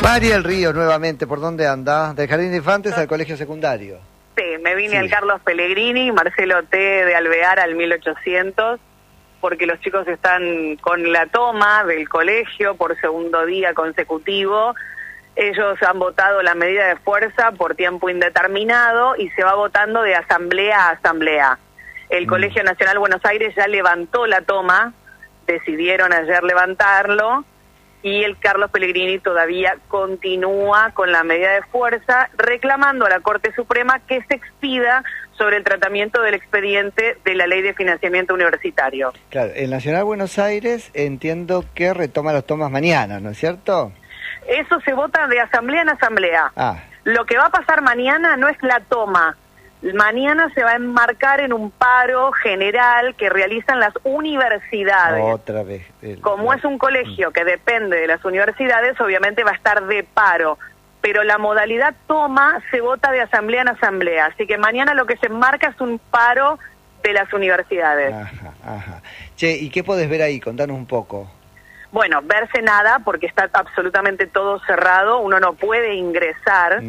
Mariel Ríos, nuevamente, ¿por dónde anda? Del Jardín de Infantes al colegio secundario. Sí, me vine al Carlos Pellegrini, Marcelo T. de Alvear al 1800, porque los chicos están con la toma del colegio por segundo día consecutivo. Ellos han votado la medida de fuerza por tiempo indeterminado y se va votando de asamblea a asamblea. El Colegio Nacional Buenos Aires ya levantó la toma, decidieron ayer levantarlo, y el Carlos Pellegrini todavía continúa con la medida de fuerza, reclamando a la Corte Suprema que se expida sobre el tratamiento del expediente de la Ley de Financiamiento Universitario. Claro, el Nacional Buenos Aires entiendo que retoma las tomas mañana, ¿no es cierto? Eso se vota de asamblea en asamblea. Lo que va a pasar mañana no es la toma. Mañana se va a enmarcar en un paro general que realizan las universidades. Otra vez. Como es un colegio que depende de las universidades, obviamente va a estar de paro. Pero la modalidad toma se vota de asamblea en asamblea. Así que mañana lo que se enmarca es un paro de las universidades. Ajá. Che, ¿y qué podés ver ahí? Contanos un poco. Bueno, verse nada porque está absolutamente todo cerrado, uno no puede ingresar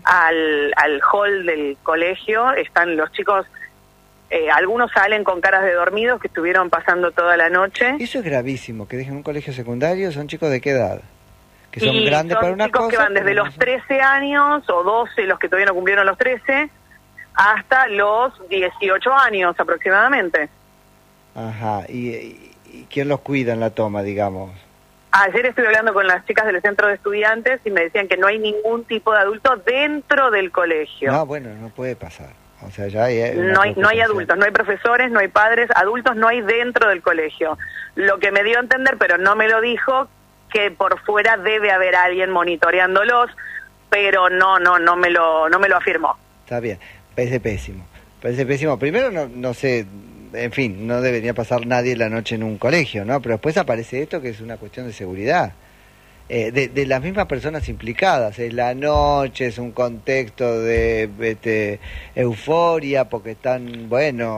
al hall del colegio, están los chicos, algunos salen con caras de dormidos que estuvieron pasando toda la noche. Eso es gravísimo, que dejen un colegio secundario, ¿son chicos de qué edad? Que son grandes para una cosa. Son chicos que van desde los 13 años o 12, los que todavía no cumplieron los 13, hasta los 18 años aproximadamente. Ajá, ¿Y quién los cuida en la toma, digamos? Ayer estuve hablando con las chicas del centro de estudiantes y me decían que no hay ningún tipo de adulto dentro del colegio. No, bueno, no puede pasar. O sea, ya hay no hay adultos, no hay profesores, no hay padres, adultos no hay dentro del colegio. Lo que me dio a entender, pero no me lo dijo, que por fuera debe haber alguien monitoreándolos, pero no me lo afirmó. Está bien, parece pésimo. Primero no sé, en fin, no debería pasar nadie la noche en un colegio, ¿no? Pero después aparece esto que es una cuestión de seguridad. De las mismas personas implicadas. Es la noche, es un contexto de euforia, porque están,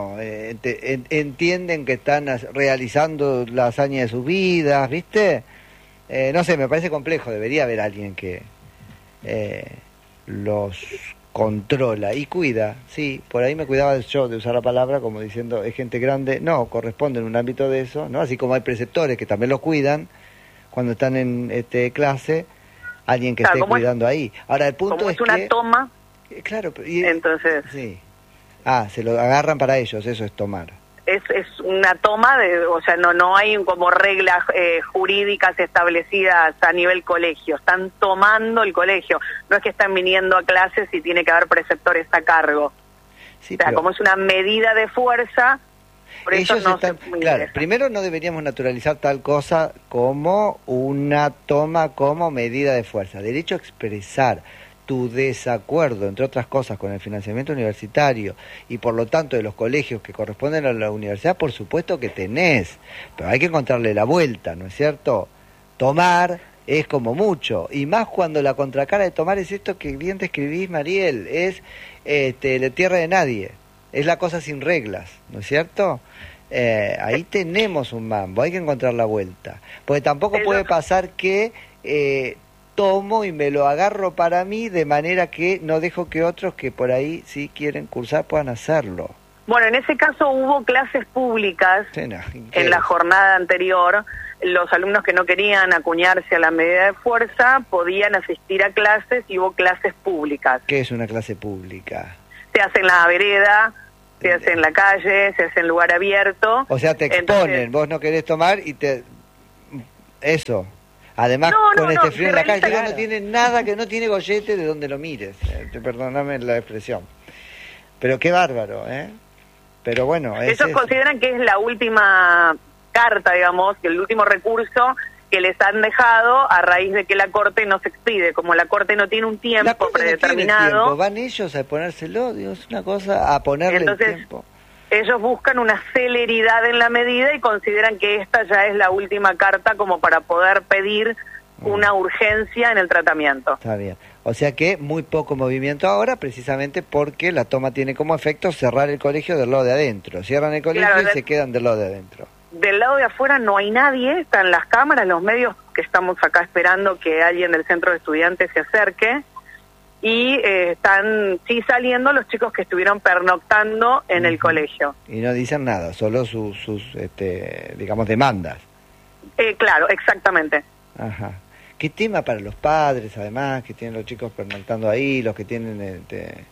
entienden que están realizando la hazaña de sus vidas, ¿viste? No sé, me parece complejo. Debería haber alguien que los controla y cuida. Sí, por ahí me cuidaba yo de usar la palabra como diciendo es gente grande. No, corresponde en un ámbito de eso, ¿no? Así como hay preceptores que también los cuidan cuando están en clase, alguien que esté cuidando ahí. Ahora, el punto es una que toma, claro, entonces sí. Se lo agarran para ellos, eso es tomar. Es una toma o sea, no hay como reglas jurídicas establecidas a nivel colegio, están tomando el colegio, no es que están viniendo a clases y tiene que haber preceptores a cargo. Sí, o sea, como es una medida de fuerza, por eso no se claro, primero no deberíamos naturalizar tal cosa como una toma como medida de fuerza. Derecho a expresar tu desacuerdo, entre otras cosas, con el financiamiento universitario y por lo tanto de los colegios que corresponden a la universidad, por supuesto que tenés, pero hay que encontrarle la vuelta, ¿no es cierto? Tomar es como mucho, y más cuando la contracara de tomar es esto que bien describís, Mariel, es la tierra de nadie, es la cosa sin reglas, ¿no es cierto? Ahí tenemos un mambo, hay que encontrar la vuelta, porque tampoco puede pasar que tomo y me lo agarro para mí de manera que no dejo que otros que por ahí sí quieren cursar puedan hacerlo. Bueno, en ese caso hubo clases públicas en la jornada anterior. Los alumnos que no querían acuñarse a la medida de fuerza podían asistir a clases y hubo clases públicas. ¿Qué es una clase pública? Se hace en la vereda, se hace en la calle, se hace en lugar abierto. O sea, te exponen, vos no querés tomar y eso. Además, con este frío en la calle, no tiene nada, que no tiene gollete de donde lo mires. Perdóname la expresión. Pero qué bárbaro, ¿eh? Pero bueno... Ellos consideran que es la última carta, digamos, que el último recurso que les han dejado a raíz de que la Corte no se expide. Como la Corte no tiene un tiempo predeterminado... No tiene tiempo. Van ellos a ponérselo, Dios, una cosa, a ponerle el tiempo. Ellos buscan una celeridad en la medida y consideran que esta ya es la última carta como para poder pedir una urgencia en el tratamiento. Está bien. O sea que muy poco movimiento ahora, precisamente porque la toma tiene como efecto cerrar el colegio del lado de adentro. Cierran el colegio y se quedan del lado de adentro. Del lado de afuera no hay nadie, están las cámaras, los medios que estamos acá esperando que alguien del centro de estudiantes se acerque, y están saliendo los chicos que estuvieron pernoctando en el colegio. Y no dicen nada, solo sus digamos, demandas. Claro, exactamente. Ajá. ¿Qué tema para los padres, además, que tienen los chicos pernoctando ahí, los que tienen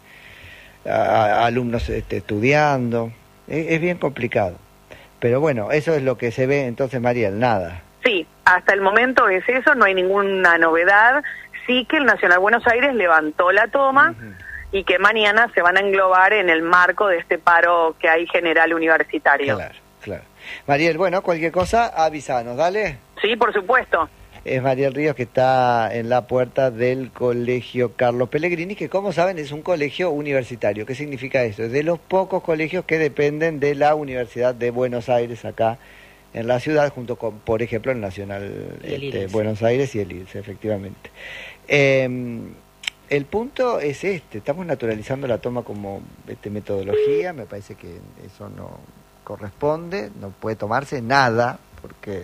alumnos estudiando? Es bien complicado. Pero bueno, eso es lo que se ve entonces, Mariel, nada. Sí, hasta el momento es eso, no hay ninguna novedad. Sí que el Nacional Buenos Aires levantó la toma y que mañana se van a englobar en el marco de este paro que hay general universitario. Claro, claro. Mariel, bueno, cualquier cosa, avísanos, ¿dale? Sí, por supuesto. Es Mariel Ríos, que está en la puerta del Colegio Carlos Pellegrini, que como saben es un colegio universitario. ¿Qué significa eso? Es de los pocos colegios que dependen de la Universidad de Buenos Aires acá en la ciudad, junto con, por ejemplo, el Nacional Buenos Aires y el ILS, efectivamente. El punto es estamos naturalizando la toma como metodología, me parece que eso no corresponde, no puede tomarse nada, porque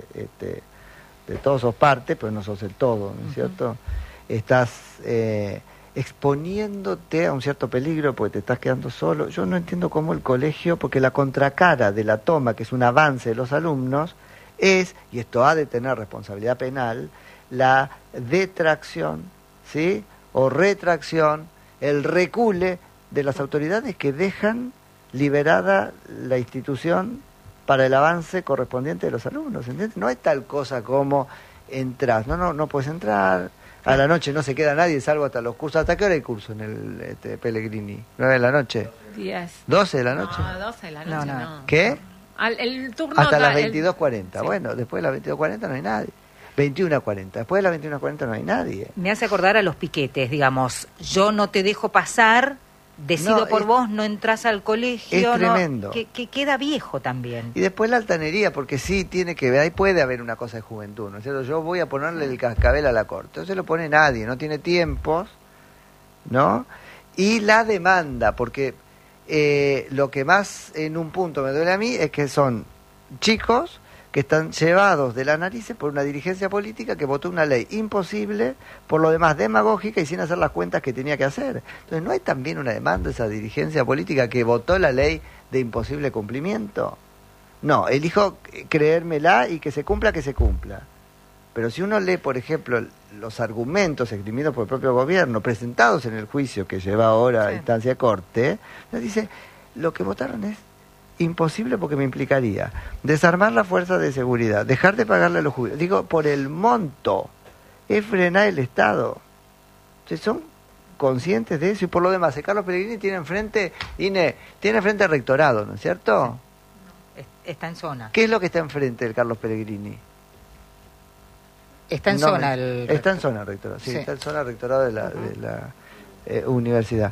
de todo sos parte, pero no sos el todo, ¿no es cierto? Estás exponiéndote a un cierto peligro porque te estás quedando solo. Yo no entiendo cómo el colegio, porque la contracara de la toma, que es un avance de los alumnos, es, y esto ha de tener responsabilidad penal, la detracción, ¿sí?, o retracción, el recule de las autoridades que dejan liberada la institución para el avance correspondiente de los alumnos, ¿entiendes? No hay tal cosa como entras, no puedes entrar, a la noche no se queda nadie salvo hasta los cursos. ¿Hasta qué hora hay curso en el Pellegrini? ¿9 de la noche? 10. ¿12 de la noche? No, 12 de la noche no. ¿Qué? El turno hasta las 22:40. Sí. Bueno, después de las 22:40 no hay nadie. 21:40. Después de las 21:40 no hay nadie. Me hace acordar a los piquetes, digamos. Yo no te dejo pasar, decido por vos, no entras al colegio. Es tremendo. Que queda viejo también. Y después la altanería, porque sí tiene que ver, ahí puede haber una cosa de juventud, ¿no es cierto? Yo voy a ponerle el cascabel a la corte. Entonces lo pone nadie, no tiene tiempos, ¿no? Y la demanda, porque lo que más en un punto me duele a mí es que son chicos que están llevados de las narices por una dirigencia política que votó una ley imposible, por lo demás demagógica y sin hacer las cuentas que tenía que hacer. Entonces, ¿no hay también una demanda de esa dirigencia política que votó la ley de imposible cumplimiento? No, elijo creérmela y que se cumpla, Pero si uno lee, por ejemplo, los argumentos esgrimidos por el propio gobierno, presentados en el juicio que lleva ahora a instancia de corte, nos dice, lo que votaron es imposible porque me implicaría desarmar la fuerza de seguridad, dejar de pagarle a los jubilados. Digo, por el monto, es frenar el Estado. ¿Sí son conscientes de eso? Y por lo demás, Carlos Pellegrini tiene enfrente, tiene enfrente al rectorado, ¿no es cierto? No, está en zona. ¿Qué es lo que está enfrente del Carlos Pellegrini? Está en zona está en zona el rectorado, sí, está en zona el rectorado de la universidad.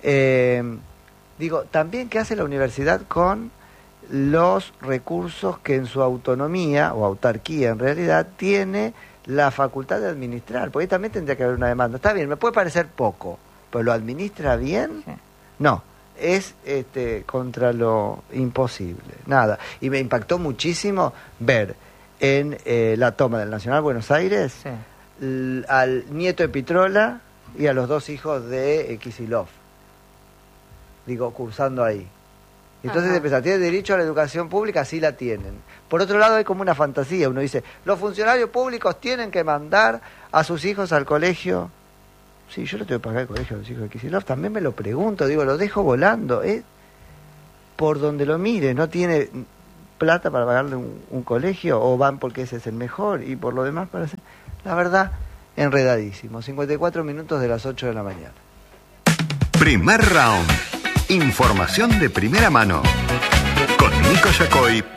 Digo, también qué hace la universidad con los recursos que en su autonomía o autarquía en realidad tiene la facultad de administrar, porque ahí también tendría que haber una demanda. Está bien, me puede parecer poco, pero ¿lo administra bien? Sí. No, es contra lo imposible, nada. Y me impactó muchísimo ver en la toma del Nacional Buenos Aires al nieto de Pitrola y a los dos hijos de Kicillof. Digo, cursando ahí. Entonces ¿tiene derecho a la educación pública? Sí la tienen. Por otro lado hay como una fantasía, uno dice, los funcionarios públicos tienen que mandar a sus hijos al colegio. Sí, yo le tengo que pagar el colegio a los hijos de Kicillof, también me lo pregunto, digo, lo dejo volando, por donde lo mire, no tiene plata para pagarle un colegio, o van porque ese es el mejor, y por lo demás parece, la verdad, enredadísimo. 54 minutos de las 8 de la mañana. Primer round. Información de primera mano con Nico Yacoy